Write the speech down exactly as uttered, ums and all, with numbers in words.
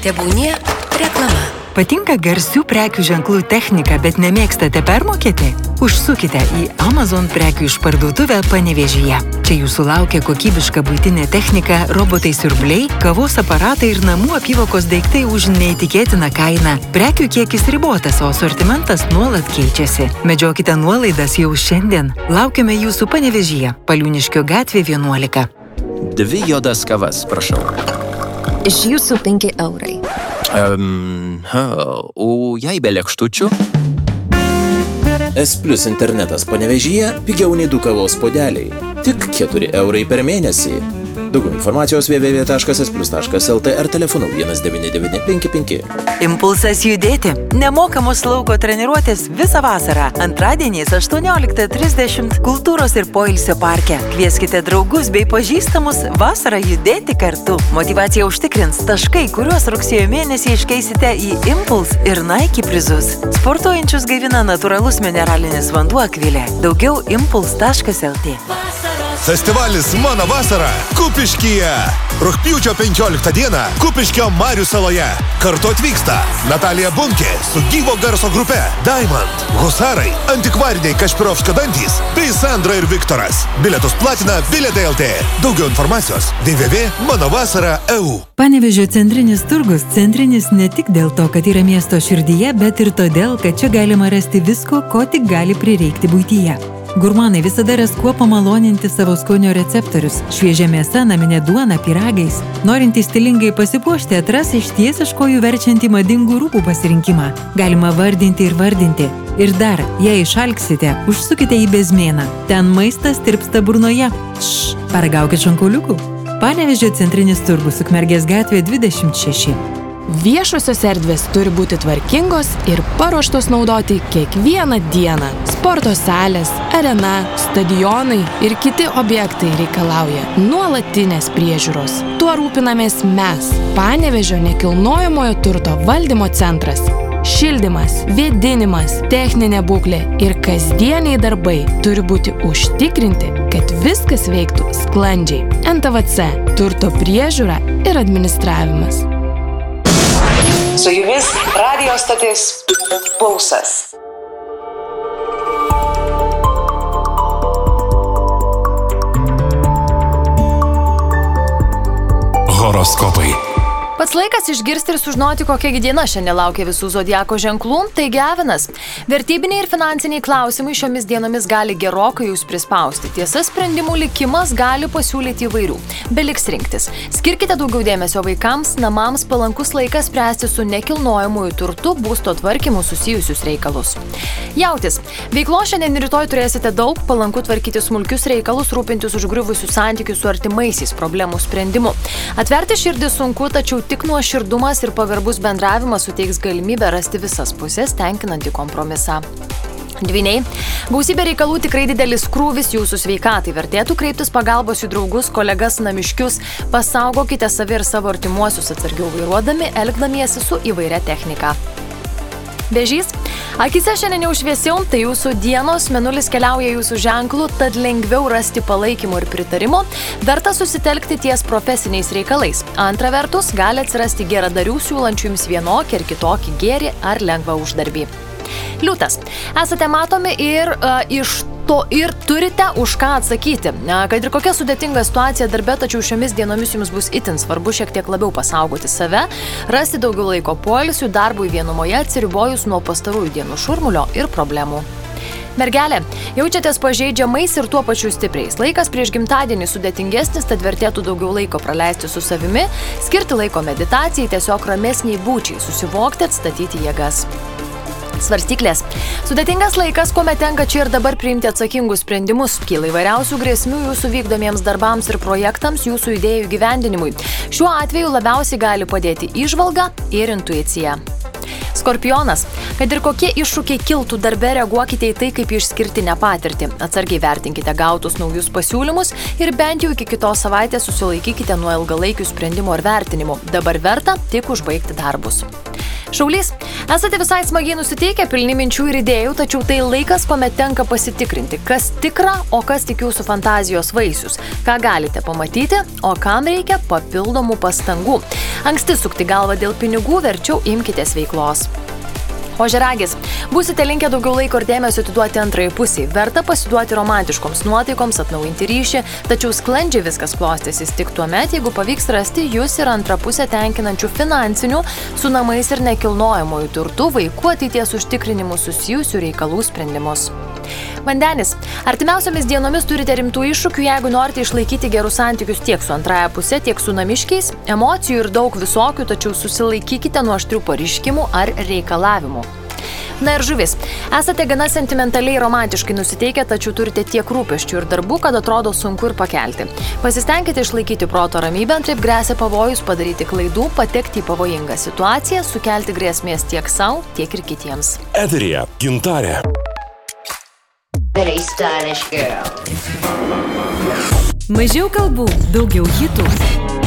Tebūnie reklama. Patinka garsių prekių ženklų technika, bet nemėgstate permokėti? Užsukite į Amazon prekių išparduotuvę Panevėžyje. Čia jūsų laukia kokybiška buitinė technika, robotai siurbliai, kavos aparatai ir namų apyvokos daiktai už neįtikėtiną kainą. Prekių kiekis ribotas, o asortimentas nuolat keičiasi. Medžiokite nuolaidas jau šiandien. Laukiame jūsų Panevėžyje, Paliūniškio gatvė vienuolika. Dvi juodas kavas, prašau. Iš jūsų penki eurai. Um, o jei be lėkštučių? S Plus internetas Panevėžyje pigiau nei du kavos puodeliai. Tik keturi eurai per mėnesį. Daugiau informacijos w w w taškas s plus taškas l t ar telefonu vienas devyni devyni penki penki. Impulsas judėti. Nemokamos lauko treniruotės visą vasarą. Antradieniais aštuonioliktą trisdešimt Kultūros ir poilsio parke. Kvieskite draugus bei pažįstamus vasarą judėti kartu. Motyvacija užtikrins taškai, kuriuos rugsėjo mėnesį iškeisite į Impuls ir Nike prizus. Sportuojančius gaivina natūralus mineralinis vanduo Akvilė. Daugiau impuls taškas l t. Festivalis Mano vasara Kupiškyje. Rugpjūčio penkioliktą dieną Kupiškio Marių saloje. Kartu atvyksta Natalija Bunkė su gyvo garso grupe Diamond, Husarai, Antikvariniai Kašpirovskio dantys bei Sandra ir Viktoras. Bilietus platina Bilietai L T. Daugiau informacijos w w w taškas mano vasara taškas e u. Panevėžio centrinis turgus centrinis ne tik dėl to, kad yra miesto širdyje, bet ir todėl, kad čia galima rasti visko, ko tik gali prireikti buityje. Gurmanai visada ras kuo pamaloninti savo skonio receptorius. Šviežia mėsa, naminė duona, pyragais. Norintys stilingai pasipuošti atras išties iš kojų verčiantį madingų rūbų pasirinkimą. Galima vardinti ir vardinti. Ir dar, jei išalksite, užsukite į Bezmėną. Ten maistas tirpsta burnoje. Šš, paragaukit šonkauliukų. Panevėžio centrinis turgus, Ukmergės gatvė dvidešimt šeši. Viešosios erdvės turi būti tvarkingos ir paruoštos naudoti kiekvieną dieną. Sporto salės, arena, stadionai ir kiti objektai reikalauja nuolatinės priežiūros. Tuo rūpinamės mes, Panevėžio nekilnojamojo turto valdymo centras. Šildymas, vėdinimas, techninė būklė ir kasdieniai darbai turi būti užtikrinti, kad viskas veiktų sklandžiai. N T V C – turto priežiūra ir administravimas. Su jumis radijo stotis Pulsas. Horoskopai. Pats laikas išgirsti ir sužinoti, kokia diena šiandien laukia visų zodiako ženklų. Taigi Avinas. Vertybiniai ir finansiniai klausimai šiomis dienomis gali gerokai jūs prispausti. Tiesa, sprendimų likimas gali pasiūlyti įvairių. Beliks rinktis. Skirkite daugiau dėmesio vaikams, namams, palankus laikas spręsti su nekilnojamųjų turtu, būsto tvarkymu susijusius reikalus. Jautis. Veiklo šiandien ir rytoj turėsite daug, palanku tvarkyti smulkius reikalus, rūpintis užgriuvusius santykius su artimaisiais, problemų sprendimu. Atverti širdį sunku, tačiau tik nuoširdumas ir pagarbus bendravimas suteiks galimybę rasti visas pusės tenkinantį kompromisą. Dvyniai. Gausybė reikalų, tikrai didelis krūvis jūsų sveikatai. Vertėtų kreiptis pagalbos į draugus, kolegas, namiškius. Pasaugokite save ir savo artimuosius atsargiau vairuodami, elgdamiesi su įvairia technika. Vėžys. Akise šiandien jau šviesiau, tai jūsų dienos, mėnulis keliauja jūsų ženklų, tad lengviau rasti palaikymo ir pritarimo, verta susitelkti ties profesiniais reikalais. Antra vertus, gali atsirasti geradarių siūlančių jums vienokį ir kitokį gėrį ar lengvą uždarbį. Liūtas. Esate matomi ir uh, iš to ir turite už ką atsakyti. Kad ir kokia sudėtinga situacija darbe, tačiau šiomis dienomis jums bus itin svarbu šiek tiek labiau pasaugoti save, rasti daugiau laiko poilsiui, darbui vienumoje, atsiribojus nuo pastarųjų dienų šurmulio ir problemų. Mergelė, jaučiatės pažeidžiamais ir tuo pačiu stipriais. Laikas prieš gimtadienį sudėtingesnis, tad vertėtų daugiau laiko praleisti su savimi, skirti laiko meditacijai, tiesiog ramesniai būčiai, susivokti, atstatyti jėgas. Svarstyklės. Sudėtingas laikas, kuomet tenka čia ir dabar priimti atsakingus sprendimus. Kyla įvairiausių grėsmių jūsų vykdomiems darbams ir projektams, jūsų idėjų gyvendinimui. Šiuo atveju labiausiai gali padėti įžvalga ir intuicija. Skorpionas. Kad ir kokie iššūkiai kiltų darbe, reaguokite į tai kaip į išskirtinę patirtį. Atsargiai vertinkite gautus naujus pasiūlymus ir bent jau iki kitos savaitės susilaikykite nuo ilgalaikių sprendimų ar vertinimų. Dabar verta tik užbaigti darbus. Šaulys. Esate visai smagiai nusiteikę, pilni minčių ir idėjų, tačiau tai laikas, kuomet tenka pasitikrinti, kas tikra, o kas tik jūsų fantazijos vaisius, ką galite pamatyti, o kam reikia papildomų pastangų. Anksti sukti galvą dėl pinigų, verčiau imkitės veiklos. Ožiaragis. Būsite linkę daugiau laiko ir dėmesio atiduoti antrai pusiai. Verta pasiduoti romantiškoms nuotaikoms, atnaujinti ryšį, tačiau sklandžiai viskas klostysis tik tuomet, jeigu pavyks rasti jūs ir antrą pusę tenkinančių finansinių, su namais ir nekilnojamųjų turtų, vaikų ateities užtikrinimu susijusių reikalų sprendimus. Vandenis. Artimiausiomis dienomis turite rimtų iššūkių, jeigu norite išlaikyti gerus santykius tiek su antraja pusė, tiek su namiškiais, emocijų ir daug visokių, tačiau susilaikykite nuo aštrių pareiškimų ar reikalavimų. Na ir žuvis. Esate gana sentimentaliai romantiškai nusiteikę, tačiau turite tiek rūpesčių ir darbų, kad atrodo sunku ir pakelti. Pasistengkite išlaikyti proto ramybę, antraip gresia pavojus padaryti klaidų, patekti į pavojingą situaciją, sukelti grėsmės tiek savo, tiek ir kitiems. Eteryje Gintarė. Very stylish girl. Mažiau kalbų, daugiau hitų.